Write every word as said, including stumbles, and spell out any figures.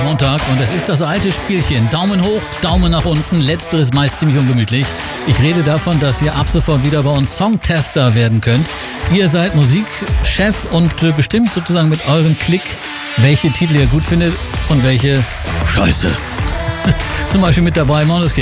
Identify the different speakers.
Speaker 1: Montag und es ist das alte Spielchen. Daumen hoch, Daumen nach unten, letzteres meist ziemlich ungemütlich. Ich rede davon, dass ihr ab sofort wieder bei uns Songtester werden könnt. Ihr seid Musikchef und bestimmt sozusagen mit eurem Klick, welche Titel ihr gut findet und welche Scheiße. Zum Beispiel mit dabei Måneskin.